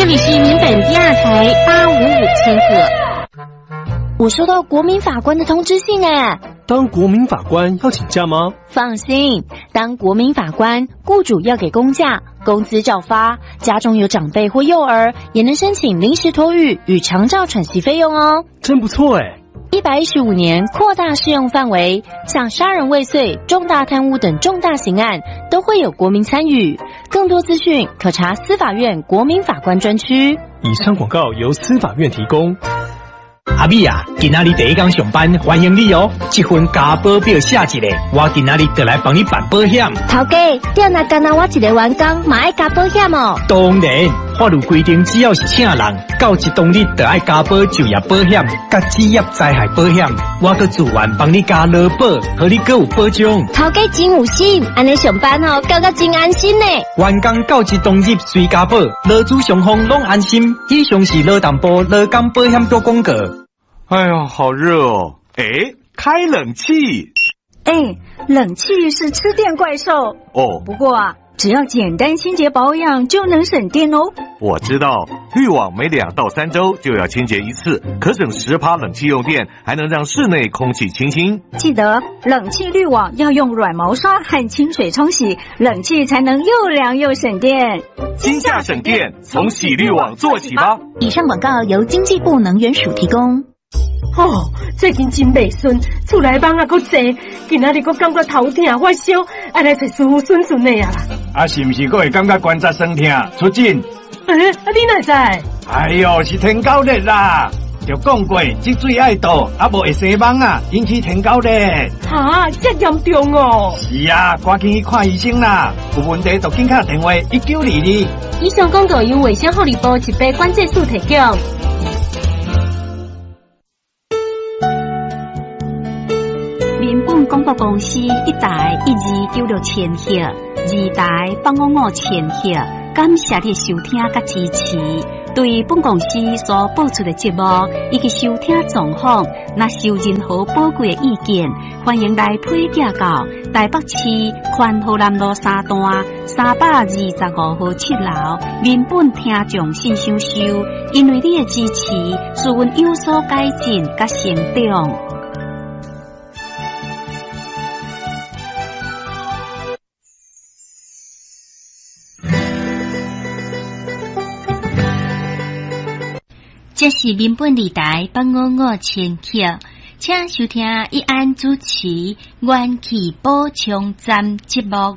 这里是民本第2台855千赫。 我收到国民法官的通知信哎。 当国民法官要请假吗？ 放心，当国民法官，雇主要给公假，工资照发，家中有长辈或幼儿，也能申请临时托育与长照喘息费用哦。 真不错哎。 115年扩大适用范围，像杀人未遂、重大贪污等重大刑案都会有国民参与。更多资讯可查司法院国民法官专区。 以上广告由司法院提供。 阿美啊，今仔日第一天上班，欢迎你哦！这份加保表写一个，我今仔日就来帮你办保险。 头家，店内干那我一个员工，嘛爱加保险哦。 当然，法律规定，只要是请人，到一当日就爱加保就业保险、甲职业灾害保险。我搁自愿帮你加劳保，和你搁有保障。 头家真有心，安尼上班哦，感觉真安心呢。 员工到一当日随加保，劳资双方拢安心。以上是劳动部劳工保险局广告。 哎呀，好热哦！哎，开冷气。 哎，冷气是吃电怪兽哦。 不过啊，只要简单清洁保养就能省电哦。 我知道，滤网每2到3周就要清洁一次，可省10%冷气用电，还能让室内空气清新。 记得冷气滤网要用软毛刷和清水冲洗，冷气才能又凉又省电。 今夏省电，从洗滤网做起吧。 以上广告由经济部能源署提供。 哦，最近真袂顺，厝内蚊啊，搁多，今仔日搁感觉头痛、发烧，爱来找师傅顺顺的啊啦。 啊，是毋是搁会感觉关节酸痛、出疹？ 你哪知？ 哎呦，是天狗热啦！就讲过，积水爱倒，啊无会生蚊啊，引起天狗热。 哈，这严重哦！ 是啊，赶紧去看医生啦！有问题就紧打电话1922。 以上广告由卫生福利部疾病管制署提供。 民本广播公司1台1296千赫，2台855千赫，感谢你收听甲支持。对本公司所播出的节目以及收听状况，若有任何宝贵的意见，欢迎来批寄到台北市宽和南路3段325号7楼民本听众信箱收。因为你的支持，使阮有所改进甲成长。这是民本2台855千赫，请收听一安主持元气补充站节目。